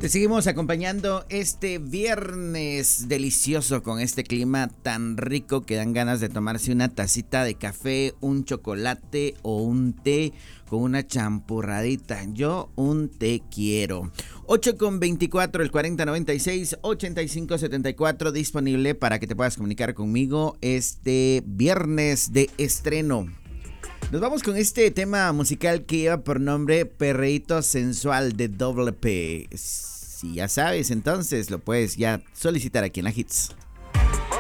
Te seguimos acompañando este viernes delicioso con este clima tan rico que dan ganas de tomarse una tacita de café, un chocolate o un té con una champurradita. Yo un té quiero. 8:24, el 4096-8574 disponible para que te puedas comunicar conmigo este viernes de estreno. Nos vamos con este tema musical que lleva por nombre Perreíto Sensual de Double P. Si ya sabes, entonces lo puedes ya solicitar aquí en la Hits.